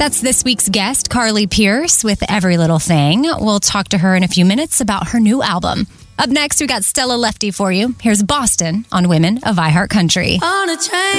That's this week's guest, Carly Pearce, with Every Little Thing. We'll talk to her in a few minutes about her new album. Up next, we got Stella Lefty for you. Here's Boston on Women of iHeart Country. On a train.